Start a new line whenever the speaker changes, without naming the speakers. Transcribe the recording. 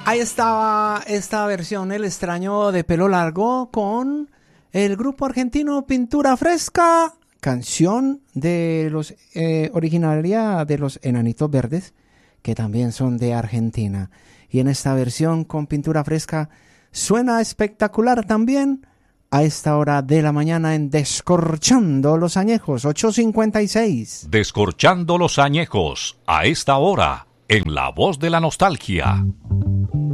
Ahí estaba esta versión, El extraño de pelo largo, con el grupo argentino Pintura Fresca, canción de los originaria de los Enanitos Verdes, que también son de Argentina. Y en esta versión con Pintura Fresca suena espectacular también a esta hora de la mañana en Descorchando los Añejos, 8:56.
Descorchando los Añejos, a esta hora, en La Voz de la Nostalgia.